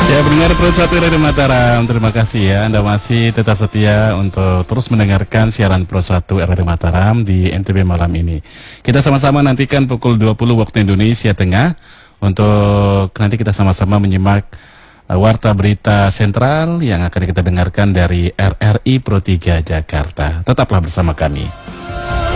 Ya, pendengar Pro 1 dari Mataram, terima kasih ya Anda masih tetap setia untuk terus mendengarkan siaran Pro 1 RRI Mataram di NTB malam ini. Kita sama-sama nantikan pukul 20 waktu Indonesia Tengah untuk nanti kita sama-sama menyimak warta berita sentral yang akan kita dengarkan dari RRI Pro 3 Jakarta. Tetaplah bersama kami.